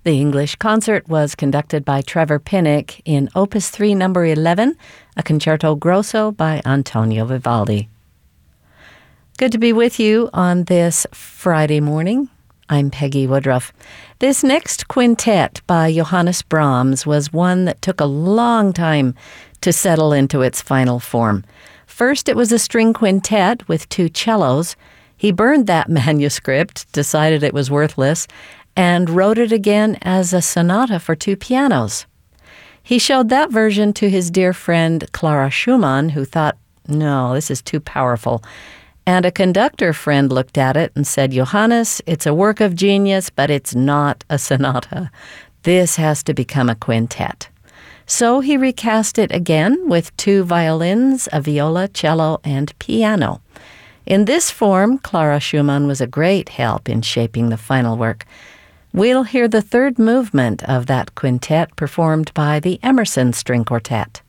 The English concert was conducted by Trevor Pinnock in Opus 3 No. 11, a concerto grosso by Antonio Vivaldi. Good to be with you on this Friday morning. I'm Peggy Woodruff. This next quintet by Johannes Brahms was one that took a long time to settle into its final form. First, it was a string quintet with 2 cellos. He burned that manuscript, decided it was worthless, and wrote it again as a sonata for 2 pianos. He showed that version to his dear friend Clara Schumann, who thought, no, this is too powerful. And a conductor friend looked at it and said, Johannes, it's a work of genius, but it's not a sonata. This has to become a quintet. So he recast it again with 2 violins, a viola, cello, and piano. In this form, Clara Schumann was a great help in shaping the final work. We'll hear the 3rd movement of that quintet performed by the Emerson String Quartet.